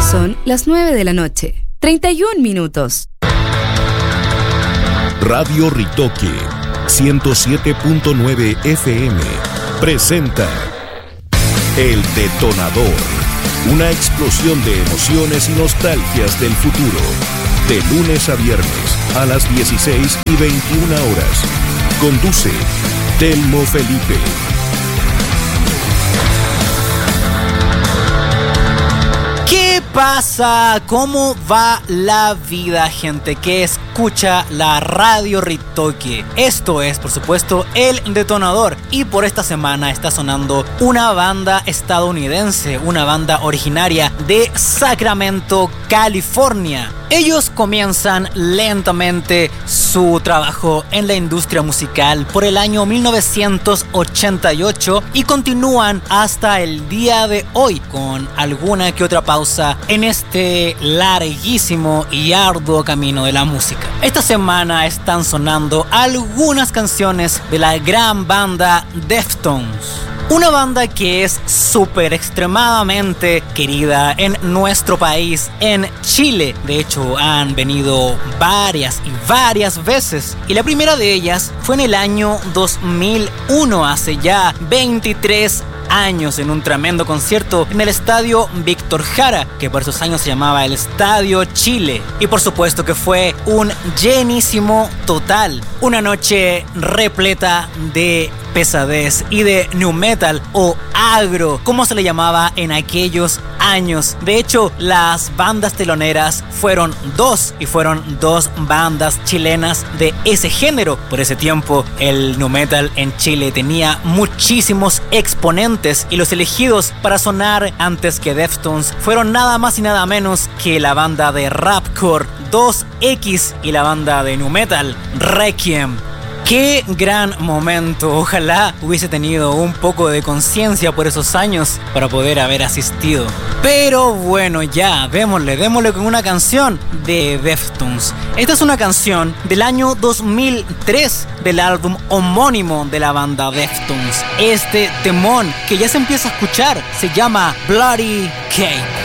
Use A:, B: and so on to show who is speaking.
A: Son las 9 de la noche, 31 minutos.
B: Radio Ritoque 107.9 FM presenta El Detonador, una explosión de emociones y nostalgias del futuro. De lunes a viernes a las 16:21 horas. Conduce Telmo Felipe.
C: ¿Qué pasa? ¿Cómo va la vida, gente que escucha la Radio Ritoque? Esto es, por supuesto, El Detonador. Y por esta semana está sonando una banda estadounidense, una banda originaria de Sacramento, California. Ellos comienzan lentamente su trabajo en la industria musical por el año 1988 y continúan hasta el día de hoy con alguna que otra pausa en este larguísimo y arduo camino de la música. Esta semana están sonando algunas canciones de la gran banda Deftones. Una banda que es súper extremadamente querida en nuestro país, en Chile. De hecho, han venido varias veces. Y la primera de ellas fue en el año 2001, hace ya 23 años, en un tremendo concierto en el Estadio Víctor Jara, que por esos años se llamaba el Estadio Chile. Y por supuesto que fue un llenísimo total. Una noche repleta de pesadez y de nu metal o agro, como se le llamaba en aquellos años. De hecho, las bandas teloneras fueron dos bandas chilenas de ese género. Por ese tiempo, el nu metal en Chile tenía muchísimos exponentes y los elegidos para sonar antes que Deftones fueron nada más y nada menos que la banda de rapcore 2X y la banda de nu metal Requiem. ¡Qué gran momento! Ojalá hubiese tenido un poco de conciencia por esos años para poder haber asistido. Pero bueno, ya, démosle con una canción de Deftones. Esta es una canción del año 2003 del álbum homónimo de la banda Deftones. Este temón que ya se empieza a escuchar se llama Bloody Cape.